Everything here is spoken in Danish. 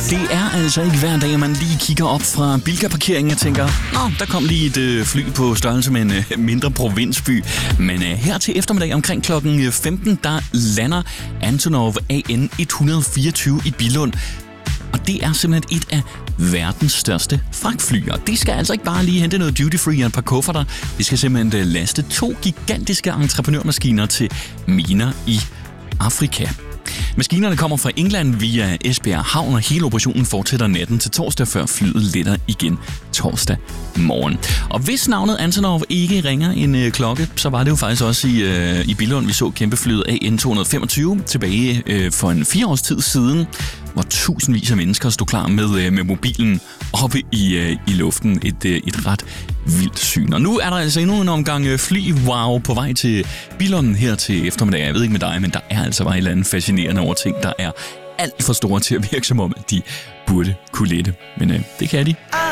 Det er altså ikke hver dag, at man lige kigger op fra Bilka-parkeringen og tænker, nå, der kom lige et fly på størrelse med en mindre provinsby. Men her til eftermiddag omkring klokken 15, der lander Antonov AN-124 i Billund. Og det er simpelthen et af verdens største fragtfly. Og det skal altså ikke bare lige hente noget duty-free og et par kufferter. Det skal simpelthen laste 2 gigantiske entreprenørmaskiner til miner i Afrika. Maskinerne kommer fra England via Esbjerg Havn, og hele operationen fortsætter natten til torsdag, før flyet letter igen torsdag morgen. Og hvis navnet Antonov ikke ringer en klokke, så var det jo faktisk også i Billund, vi så kæmpeflyet AN-225 tilbage for en 4 års tid siden, hvor tusindvis af mennesker stod klar med mobilen oppe i luften. Et ret vildt syn. Og nu er der altså endnu en omgang fly-wow på vej til Billund her til eftermiddag. Jeg ved ikke med dig, men der er altså bare et eller andet fascinerende over ting, der er alt for store til at virke som om, at de burde kunne lette. Men det kan de.